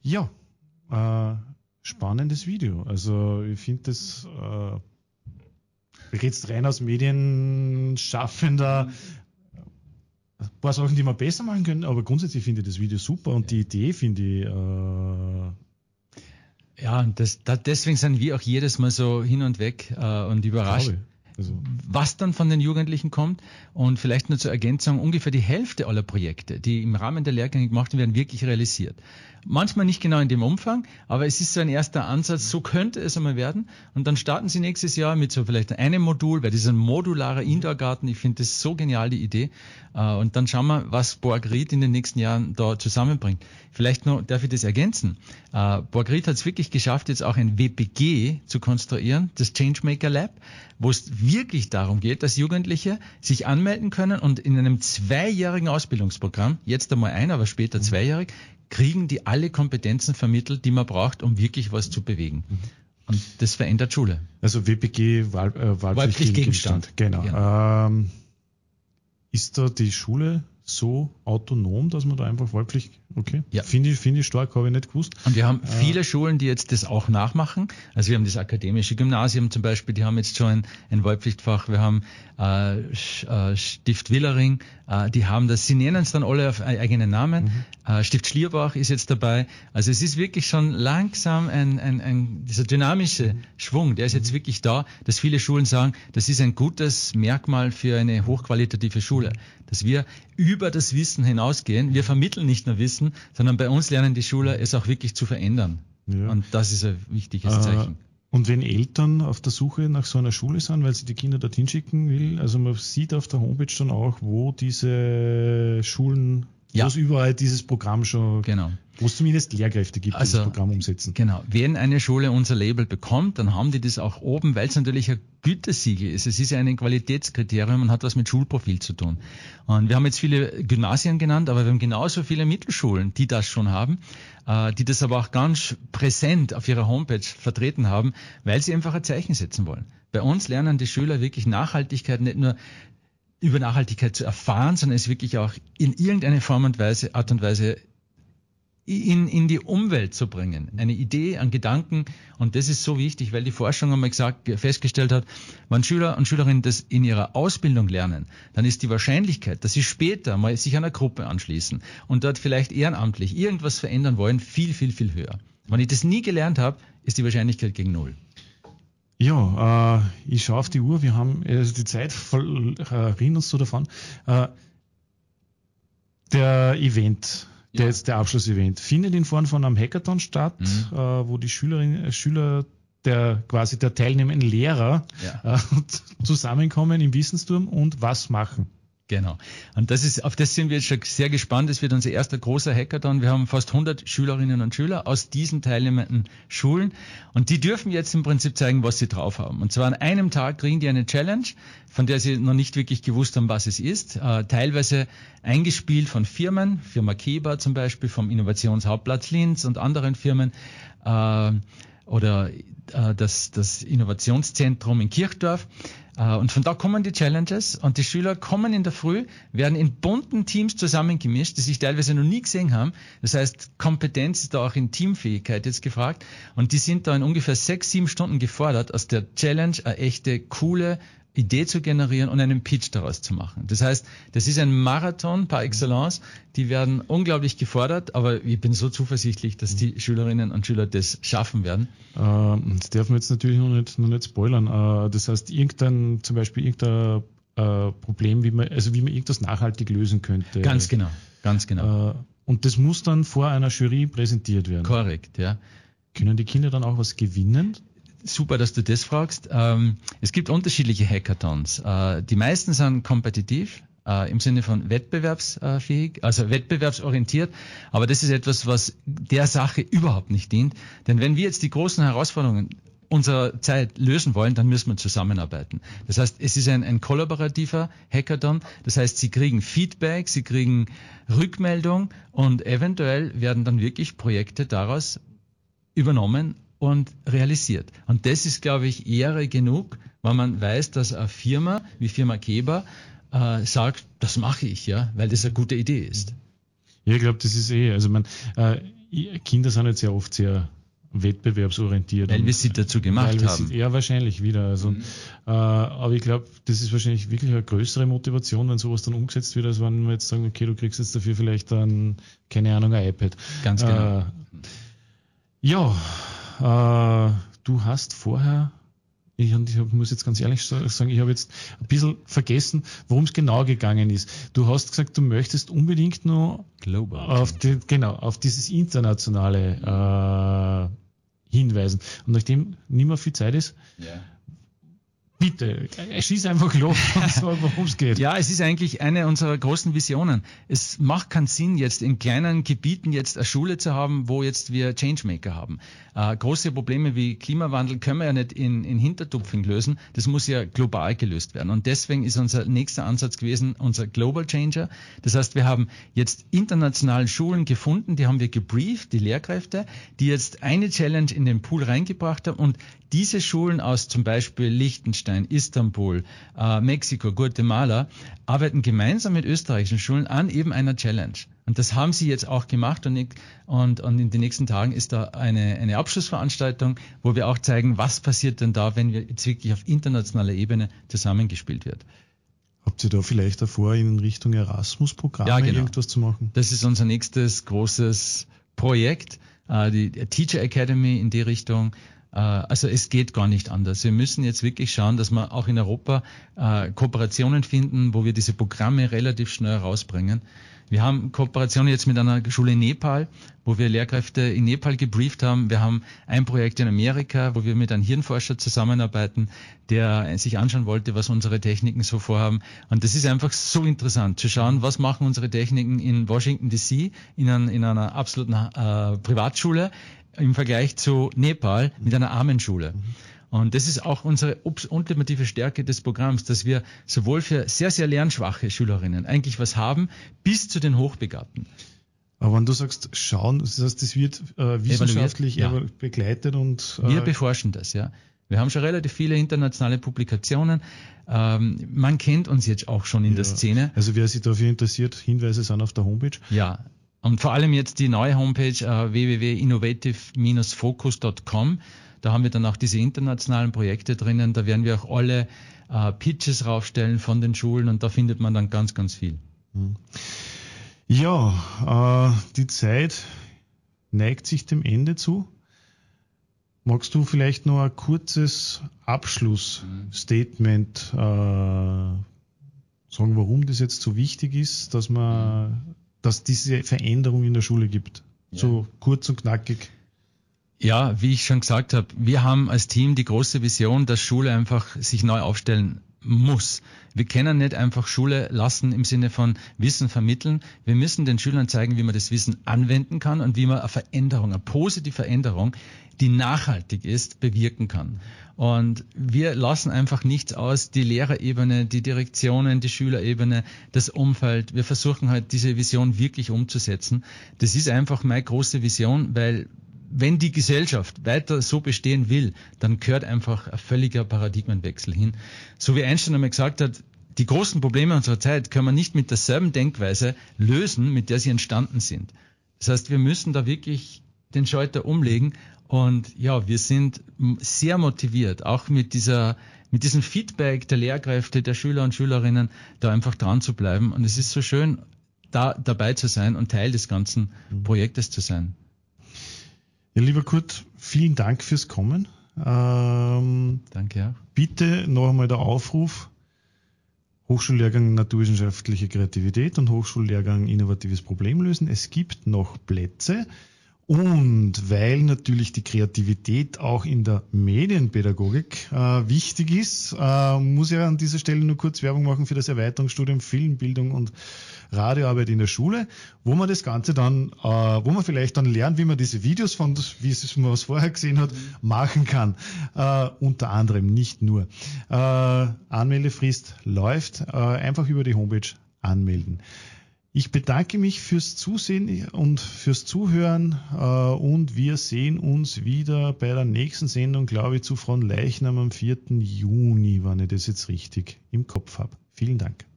Ja, spannendes Video. Also ich finde das jetzt rein als Medienschaffender ein paar Sachen, die man besser machen können, aber grundsätzlich finde ich das Video super und die Idee finde ich ja, und deswegen sind wir auch jedes Mal so hin und weg und überrascht. Also, was dann von den Jugendlichen kommt. Und vielleicht nur zur Ergänzung, ungefähr die Hälfte aller Projekte, die im Rahmen der Lehrgänge gemacht werden, wirklich realisiert. Manchmal nicht genau in dem Umfang, aber es ist so ein erster Ansatz, so könnte es einmal werden. Und dann starten sie nächstes Jahr mit so vielleicht einem Modul, weil das ist ein modularer Indoor-Garten. Ich finde das so genial, die Idee. Und dann schauen wir, was Borgried in den nächsten Jahren da zusammenbringt. Vielleicht noch, darf ich das ergänzen? Borgried hat es wirklich geschafft, jetzt auch ein WPG zu konstruieren, das Changemaker Lab, wo es wirklich darum geht, dass Jugendliche sich anmelden können und in einem 2-jährigen Ausbildungsprogramm, jetzt einmal aber später 2-jährig, kriegen die alle Kompetenzen vermittelt, die man braucht, um wirklich was zu bewegen. Und das verändert Schule. Also WPG, Wahlpflichtgegenstand. Genau. Ist da die Schule so autonom, dass man da einfach Wahlpflicht, okay, ja. Finde ich stark, habe ich nicht gewusst. Und wir haben viele Schulen, die jetzt das auch nachmachen. Also wir haben das akademische Gymnasium zum Beispiel, die haben jetzt schon ein Wahlpflichtfach. Wir haben Stift Willering, die haben das, sie nennen es dann alle auf eigenen Namen. Stift Schlierbach ist jetzt dabei. Also es ist wirklich schon langsam dieser dynamische Schwung, der ist jetzt wirklich da, dass viele Schulen sagen, das ist ein gutes Merkmal für eine hochqualitative Schule, dass wir über das Wissen hinausgehen. Wir vermitteln nicht nur Wissen, sondern bei uns lernen die Schüler es auch wirklich zu verändern. Ja. Und das ist ein wichtiges Zeichen. Und wenn Eltern auf der Suche nach so einer Schule sind, weil sie die Kinder dorthin schicken will, also man sieht auf der Homepage dann auch, wo diese Schulen, wo es überall dieses Programm schon, wo es zumindest Lehrkräfte gibt, die das Programm umsetzen. Genau. Wenn eine Schule unser Label bekommt, dann haben die das auch oben, weil es natürlich ein Gütesiegel ist. Es ist ja ein Qualitätskriterium und hat was mit Schulprofil zu tun. Und wir haben jetzt viele Gymnasien genannt, aber wir haben genauso viele Mittelschulen, die das schon haben, die das aber auch ganz präsent auf ihrer Homepage vertreten haben, weil sie einfach ein Zeichen setzen wollen. Bei uns lernen die Schüler wirklich Nachhaltigkeit, nicht nur über Nachhaltigkeit zu erfahren, sondern es wirklich auch in irgendeine Art und Weise in die Umwelt zu bringen. Eine Idee, einen Gedanken. Und das ist so wichtig, weil die Forschung einmal festgestellt hat, wenn Schüler und Schülerinnen das in ihrer Ausbildung lernen, dann ist die Wahrscheinlichkeit, dass sie später mal sich einer Gruppe anschließen und dort vielleicht ehrenamtlich irgendwas verändern wollen, viel, viel, viel höher. Wenn ich das nie gelernt habe, ist die Wahrscheinlichkeit gegen 0. Ja, ich schaue auf die Uhr, wir haben die Zeit rinnt uns so davon. Der Event, jetzt der Abschlussevent, findet in Form von einem Hackathon statt, wo die Schüler der teilnehmenden Lehrer zusammenkommen im Wissensturm und was machen. Genau. Und auf das sind wir jetzt schon sehr gespannt. Das wird unser erster großer Hackathon. Wir haben fast 100 Schülerinnen und Schüler aus diesen teilnehmenden Schulen. Und die dürfen jetzt im Prinzip zeigen, was sie drauf haben. Und zwar an einem Tag kriegen die eine Challenge, von der sie noch nicht wirklich gewusst haben, was es ist. Teilweise eingespielt von Firmen, Firma Keba zum Beispiel, vom Innovationshauptplatz Linz und anderen Firmen, oder das Innovationszentrum in Kirchdorf. Und von da kommen die Challenges und die Schüler kommen in der Früh, werden in bunten Teams zusammengemischt, die sich teilweise noch nie gesehen haben. Das heißt, Kompetenz ist da auch in Teamfähigkeit jetzt gefragt und die sind da in ungefähr 6-7 Stunden gefordert, aus der Challenge eine echte, coole Idee zu generieren und einen Pitch daraus zu machen. Das heißt, das ist ein Marathon par excellence. Die werden unglaublich gefordert, aber ich bin so zuversichtlich, dass die Schülerinnen und Schüler das schaffen werden. Das darf man jetzt natürlich noch nicht spoilern. Das heißt, irgendein Problem, wie man irgendwas nachhaltig lösen könnte. Ganz genau. Und das muss dann vor einer Jury präsentiert werden. Korrekt, ja. Können die Kinder dann auch was gewinnen? Super, dass du das fragst. Es gibt unterschiedliche Hackathons. Die meisten sind kompetitiv, im Sinne von wettbewerbsfähig, also wettbewerbsorientiert. Aber das ist etwas, was der Sache überhaupt nicht dient. Denn wenn wir jetzt die großen Herausforderungen unserer Zeit lösen wollen, dann müssen wir zusammenarbeiten. Das heißt, es ist ein kollaborativer Hackathon. Das heißt, sie kriegen Feedback, sie kriegen Rückmeldung und eventuell werden dann wirklich Projekte daraus übernommen und realisiert. Und das ist, glaube ich, Ehre genug, weil man weiß, dass eine Firma wie Firma Keba sagt, das mache ich, ja, weil das eine gute Idee ist. Ja, ich glaube, das ist also Kinder sind jetzt ja oft sehr wettbewerbsorientiert. Weil wir sie dazu gemacht haben. Ja, wahrscheinlich wieder. Also, aber ich glaube, das ist wahrscheinlich wirklich eine größere Motivation, wenn sowas dann umgesetzt wird, als wenn wir jetzt sagen, okay, du kriegst jetzt dafür vielleicht dann, keine Ahnung, ein iPad. Ganz genau. Du hast vorher, ich muss jetzt ganz ehrlich sagen, ich habe jetzt ein bisschen vergessen, worum es genau gegangen ist. Du hast gesagt, du möchtest unbedingt noch auf dieses Internationale hinweisen. Und nachdem nicht mehr viel Zeit ist, bitte, schieß einfach los und sag, worum es geht. Ja, es ist eigentlich eine unserer großen Visionen. Es macht keinen Sinn, jetzt in kleinen Gebieten jetzt eine Schule zu haben, wo jetzt wir Changemaker haben. Große Probleme wie Klimawandel können wir ja nicht in Hintertupfing lösen. Das muss ja global gelöst werden. Und deswegen ist unser nächster Ansatz gewesen, unser Global Changer. Das heißt, wir haben jetzt internationale Schulen gefunden, die haben wir gebrieft, die Lehrkräfte, die jetzt eine Challenge in den Pool reingebracht haben und diese Schulen aus zum Beispiel Liechtenstein, Istanbul, Mexiko, Guatemala arbeiten gemeinsam mit österreichischen Schulen an eben einer Challenge. Und das haben sie jetzt auch gemacht und in den nächsten Tagen ist da eine Abschlussveranstaltung, wo wir auch zeigen, was passiert denn da, wenn wir jetzt wirklich auf internationaler Ebene zusammengespielt wird. Habt ihr da vielleicht davor in Richtung Erasmus-Programme irgendwas zu machen? Das ist unser nächstes großes Projekt, die Teacher Academy in die Richtung. Also es geht gar nicht anders. Wir müssen jetzt wirklich schauen, dass wir auch in Europa Kooperationen finden, wo wir diese Programme relativ schnell rausbringen. Wir haben Kooperationen jetzt mit einer Schule in Nepal, wo wir Lehrkräfte in Nepal gebrieft haben. Wir haben ein Projekt in Amerika, wo wir mit einem Hirnforscher zusammenarbeiten, der sich anschauen wollte, was unsere Techniken so vorhaben. Und das ist einfach so interessant, zu schauen, was machen unsere Techniken in Washington DC, in einer absoluten Privatschule, im Vergleich zu Nepal mit einer Armenschule. Und das ist auch unsere ultimative Stärke des Programms, dass wir sowohl für sehr, sehr lernschwache Schülerinnen eigentlich was haben, bis zu den Hochbegabten. Aber wenn du sagst, schauen, das heißt, das wird wissenschaftlich begleitet und... Wir beforschen das, ja. Wir haben schon relativ viele internationale Publikationen. Man kennt uns jetzt auch schon in der Szene. Also wer sich dafür interessiert, Hinweise sind auf der Homepage. Ja. Und vor allem jetzt die neue Homepage www.innovative-focus.com. Da haben wir dann auch diese internationalen Projekte drinnen. Da werden wir auch alle Pitches raufstellen von den Schulen und da findet man dann ganz, ganz viel. Ja, die Zeit neigt sich dem Ende zu. Magst du vielleicht noch ein kurzes Abschlussstatement sagen, warum das jetzt so wichtig ist, dass diese Veränderung in der Schule gibt? Ja. So kurz und knackig. Ja, wie ich schon gesagt habe, wir haben als Team die große Vision, dass Schule einfach sich neu aufstellen muss. Wir können nicht einfach Schule lassen im Sinne von Wissen vermitteln. Wir müssen den Schülern zeigen, wie man das Wissen anwenden kann und wie man eine positive Veränderung, die nachhaltig ist, bewirken kann. Und wir lassen einfach nichts aus, die Lehrerebene, die Direktionen, die Schülerebene, das Umfeld. Wir versuchen halt diese Vision wirklich umzusetzen. Das ist einfach meine große Vision, weil wenn die Gesellschaft weiter so bestehen will, dann gehört einfach ein völliger Paradigmenwechsel hin. So wie Einstein einmal gesagt hat, die großen Probleme unserer Zeit können wir nicht mit derselben Denkweise lösen, mit der sie entstanden sind. Das heißt, wir müssen da wirklich den Schalter umlegen und ja, wir sind sehr motiviert, auch mit diesem Feedback der Lehrkräfte, der Schüler und Schülerinnen, da einfach dran zu bleiben. Und es ist so schön, da dabei zu sein und Teil des ganzen Projektes zu sein. Ja, lieber Kurt, vielen Dank fürs Kommen. Danke auch. Bitte noch einmal der Aufruf, Hochschullehrgang Naturwissenschaftliche Kreativität und Hochschullehrgang Innovatives Problemlösen. Es gibt noch Plätze. Und weil natürlich die Kreativität auch in der Medienpädagogik wichtig ist, muss ich an dieser Stelle nur kurz Werbung machen für das Erweiterungsstudium Filmbildung und Radioarbeit in der Schule, wo man das Ganze dann, wo man vielleicht dann lernt, wie man diese Videos von, wie man es vorher gesehen hat, machen kann. Unter anderem, nicht nur. Anmeldefrist läuft, einfach über die Homepage anmelden. Ich bedanke mich fürs Zusehen und fürs Zuhören und wir sehen uns wieder bei der nächsten Sendung, glaube ich, zu Fronleichnam am 4. Juni, wenn ich das jetzt richtig im Kopf habe. Vielen Dank.